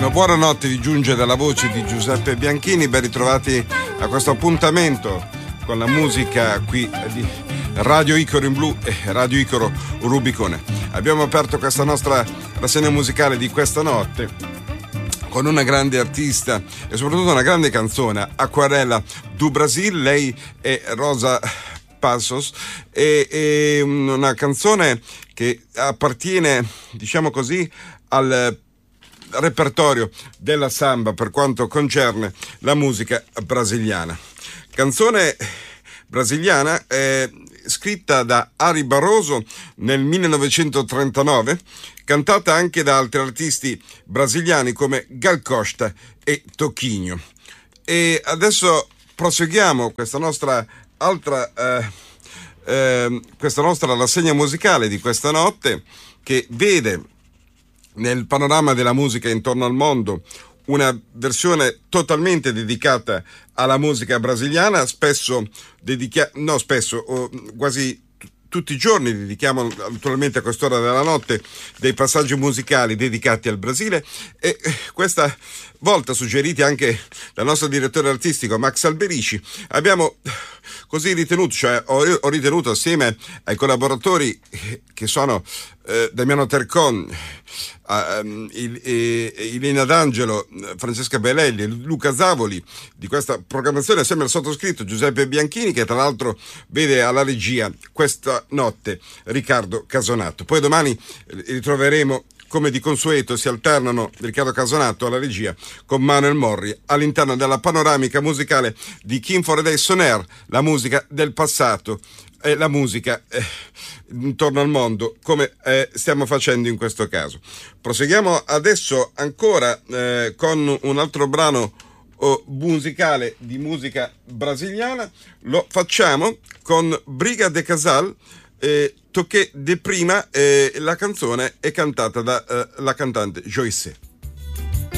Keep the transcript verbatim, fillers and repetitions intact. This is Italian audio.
Una buona notte vi giunge dalla voce di Giuseppe Bianchini, ben ritrovati a questo appuntamento con la musica qui di Radio Icaro in blu e Radio Icaro Rubicone. Abbiamo aperto questa nostra rassegna musicale di questa notte con una grande artista e soprattutto una grande canzone, Acquarela do Brasil. Lei è Rosa Passos, e, e una canzone che appartiene, diciamo così, al repertorio della samba per quanto concerne la musica brasiliana. Canzone brasiliana eh, scritta da Ari Barroso nel millenovecentotrentanove, cantata anche da altri artisti brasiliani come Gal Costa e Toquinho. E adesso proseguiamo questa nostra altra eh, eh, questa nostra rassegna musicale di questa notte, che vede nel panorama della musica intorno al mondo una versione totalmente dedicata alla musica brasiliana. Spesso dedica- no spesso, oh, quasi t- tutti i giorni dedichiamo naturalmente a quest'ora della notte dei passaggi musicali dedicati al Brasile, e questa volta, suggeriti anche dal nostro direttore artistico Max Alberici, abbiamo così ritenuto, cioè ho, ho ritenuto assieme ai collaboratori che sono eh, Damiano Tercon, Uh, il, eh, Elena D'Angelo, Francesca Belelli e Luca Zavoli, di questa programmazione, assieme al sottoscritto Giuseppe Bianchini, che tra l'altro vede alla regia questa notte Riccardo Casonato. Poi domani ritroveremo, come di consueto, si alternano Riccardo Casonato alla regia con Manuel Morri all'interno della panoramica musicale di Kim Foreday Soner, la musica del passato e la musica eh, intorno al mondo, come eh, stiamo facendo in questo caso. Proseguiamo adesso ancora eh, con un altro brano oh, musicale di musica brasiliana. Lo facciamo con Briga de Casal, eh, Toqué de Prima, e la canzone è cantata dalla eh, cantante Joyce.